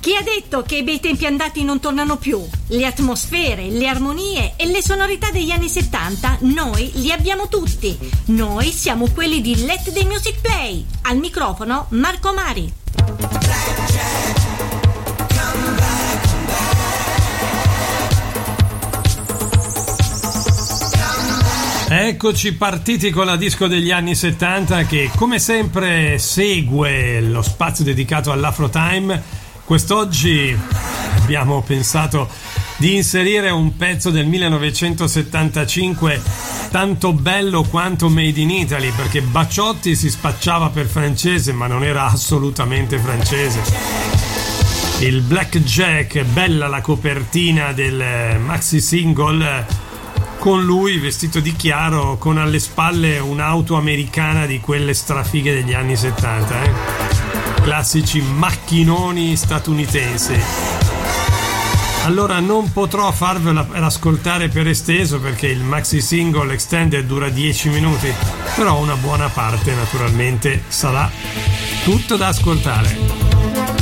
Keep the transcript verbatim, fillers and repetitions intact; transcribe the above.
Chi ha detto che i bei tempi andati non tornano più? Le atmosfere, le armonie e le sonorità degli anni settanta noi li abbiamo tutti. Noi siamo quelli di Let the Music Play. Al microfono Marco Mari. Eccoci partiti con la disco degli anni settanta che come sempre segue lo spazio dedicato all'Afro Time. Quest'oggi abbiamo pensato di inserire un pezzo del millenovecentosettantacinque tanto bello quanto made in Italy, perché Bacciotti si spacciava per francese ma non era assolutamente francese. Il Black Jack, bella la copertina del maxi single, con lui vestito di chiaro, con alle spalle un'auto americana di quelle strafighe degli anni settanta, eh? Classici macchinoni statunitensi. Allora non potrò farvelo ascoltare per esteso perché il maxi single extended dura dieci minuti, però una buona parte naturalmente sarà tutto da ascoltare.